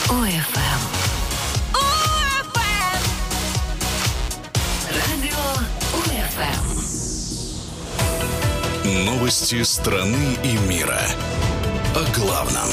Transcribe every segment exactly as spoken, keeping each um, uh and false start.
УФМ. УФМ. Радио УФМ. Новости страны и мира. О главном.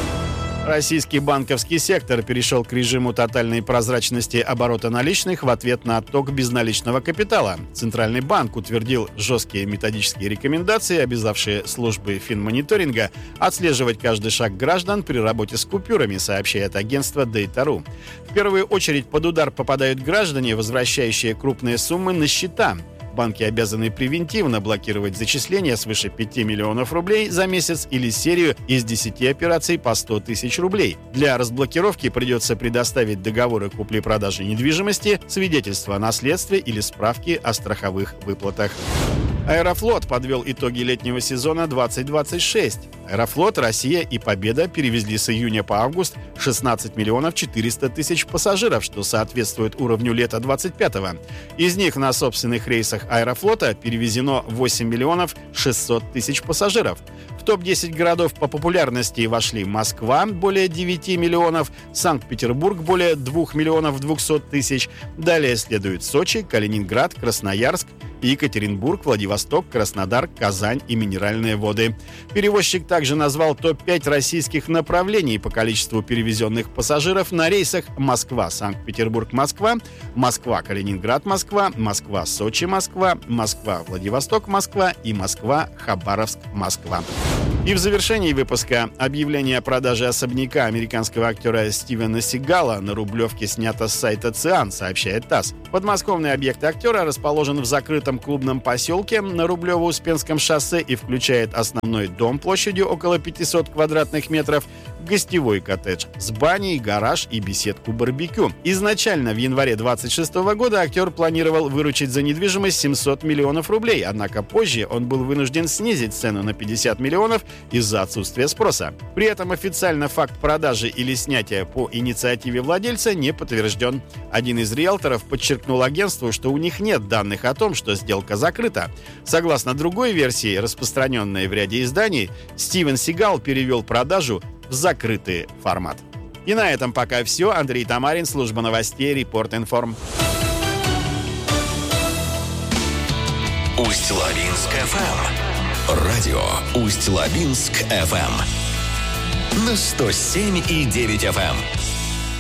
Российский банковский сектор перешел к режиму тотальной прозрачности оборота наличных в ответ на отток безналичного капитала. Центральный банк утвердил жесткие методические рекомендации, обязавшие службы финмониторинга отслеживать каждый шаг граждан при работе с купюрами, сообщает агентство Data точка ру. В первую очередь под удар попадают граждане, возвращающие крупные суммы на счета. Банки обязаны превентивно блокировать зачисления свыше пяти миллионов рублей за месяц или серию из десяти операций по сто тысяч рублей. Для разблокировки придется предоставить договоры купли-продажи недвижимости, свидетельства о наследстве или справки о страховых выплатах. Аэрофлот подвел итоги летнего сезона двадцать двадцать шесть. Аэрофлот, Россия и Победа перевезли с июня по август шестнадцать миллионов четыреста тысяч пассажиров, что соответствует уровню лета двадцать пятого. Из них на собственных рейсах Аэрофлота перевезено восемь миллионов шестьсот тысяч пассажиров. В топ десять городов по популярности вошли Москва – более девяти миллионов, Санкт-Петербург – более двух миллионов двухсот тысяч. Далее следуют Сочи, Калининград, Красноярск, Екатеринбург, Владивосток, Краснодар, Казань и Минеральные воды. Перевозчик также назвал топ пять российских направлений по количеству перевезенных пассажиров на рейсах Москва, Санкт-Петербург, Москва, Москва, Калининград, Москва, Москва, Сочи, Москва, Москва, Владивосток, Москва и Москва, Хабаровск, Москва. И в завершении выпуска объявление о продаже особняка американского актера Стивена Сигала на Рублевке снято с сайта ЦИАН, сообщает ТАСС. Подмосковный объект актера расположен в закрытом клубном поселке на Рублево-Успенском шоссе и включает основной дом площадью около пятисот квадратных метров, гостевой коттедж с баней, гараж и беседку-барбекю. Изначально в январе двадцать шестого года актер планировал выручить за недвижимость семьсот миллионов рублей, однако позже он был вынужден снизить цену на пятьдесят миллионов из-за отсутствия спроса. При этом официально факт продажи или снятия по инициативе владельца не подтвержден. Один из риэлторов подчеркнул агентству, что у них нет данных о том, что сделка закрыта. Согласно другой версии, распространенной в ряде изданий, Стивен Сигал перевел продажу в закрытый формат. И на этом пока все. Андрей Тамарин, служба новостей, Репорт Информ. Усть-Лабинск эф эм. Радио Усть-Лабинск эф эм. На сто семь и девять эф эм.